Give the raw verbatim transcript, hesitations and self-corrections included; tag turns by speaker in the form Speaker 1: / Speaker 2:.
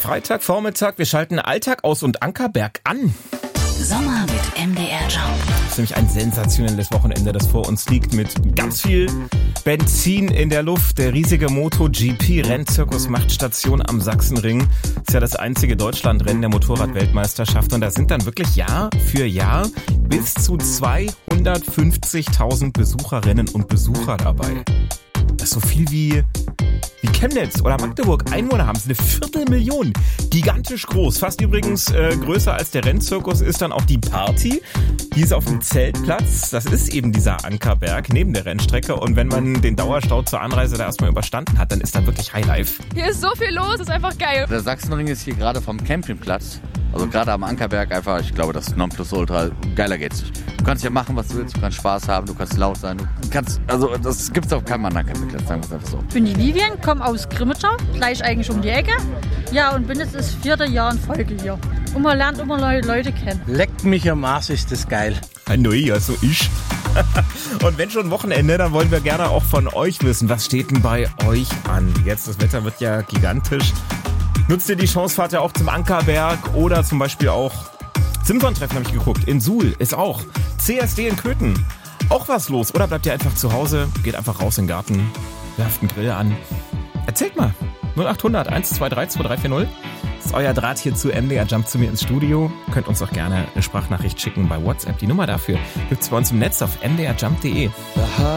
Speaker 1: Freitagvormittag, wir schalten Alltag aus und Ankerberg an.
Speaker 2: Sommer mit M D R Jump.
Speaker 1: Das ist nämlich ein sensationelles Wochenende, das vor uns liegt mit ganz viel Benzin in der Luft. Der riesige MotoGP-Rennzirkus macht Station am Sachsenring. Das ist ja das einzige Deutschlandrennen der Motorradweltmeisterschaft. Und da sind dann wirklich Jahr für Jahr bis zu zweihundertfünfzigtausend Besucherinnen und Besucher dabei. Das ist so viel wie, wie Chemnitz oder Magdeburg Einwohner haben. Das ist eine Viertelmillion. Gigantisch groß. Fast übrigens äh, größer als der Rennzirkus ist dann auch die Party. Die ist auf dem Zeltplatz. Das ist eben dieser Ankerberg neben der Rennstrecke. Und wenn man den Dauerstau zur Anreise da erstmal überstanden hat, dann ist da wirklich Highlife.
Speaker 3: Hier ist so viel los, das ist einfach geil.
Speaker 4: Der Sachsenring ist hier gerade vom Campingplatz. Also gerade am Ankerberg einfach, ich glaube, das ist Nonplusultra. Geiler geht's nicht. Du kannst hier machen, was du willst. Du kannst Spaß haben, du kannst laut sein. Du kannst, also das gibt's auf keinem anderen Campingplatz, sagen wir es einfach so.
Speaker 5: Ich bin die Vivian, komme aus Grimmitschau, gleich eigentlich um die Ecke. Ja, und bin jetzt das vierte Jahr in Folge hier. Und man lernt immer neue Leute kennen.
Speaker 6: Leckt mich am Arsch, ist das geil.
Speaker 1: Hallo, ja, so ich. Und wenn schon Wochenende, dann wollen wir gerne auch von euch wissen, was steht denn bei euch an? Jetzt, das Wetter wird ja gigantisch. Nutzt ihr die Chance, fahrt ihr auch zum Ankerberg oder zum Beispiel auch Simson-Treffen, habe ich geguckt. In Suhl ist auch. C S D in Köthen. Auch was los. Oder bleibt ihr einfach zu Hause, geht einfach raus in den Garten, werft einen Grill an. Erzählt mal. null acht hundert eins zwei drei zwei drei vier null. Das ist euer Draht hier zu M D R Jump zu mir ins Studio. Könnt uns auch gerne eine Sprachnachricht schicken bei WhatsApp. Die Nummer dafür gibt's bei uns im Netz auf m d r jump punkt d e.